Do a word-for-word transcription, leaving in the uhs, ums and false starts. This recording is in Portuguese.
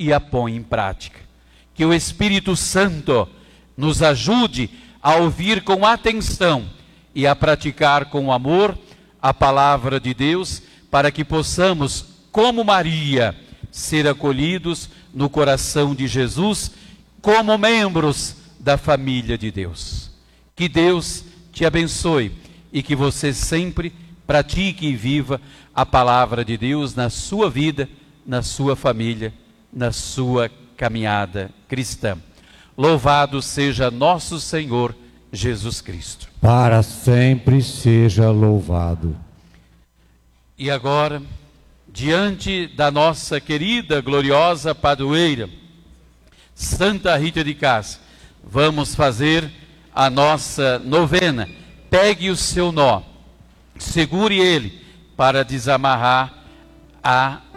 e a põe em prática. Que o Espírito Santo nos ajude a ouvir com atenção e a praticar com amor a palavra de Deus, para que possamos, como Maria, ser acolhidos no coração de Jesus, como membros da família de Deus. Que Deus te abençoe e que você sempre pratique e viva a palavra de Deus na sua vida, na sua família, na sua caminhada cristã. Louvado seja nosso Senhor Jesus Cristo. Para sempre seja louvado. E agora, diante da nossa querida, gloriosa padroeira, Santa Rita de Cássia, vamos fazer a nossa novena. Pegue o seu nó, segure ele para desamarrar a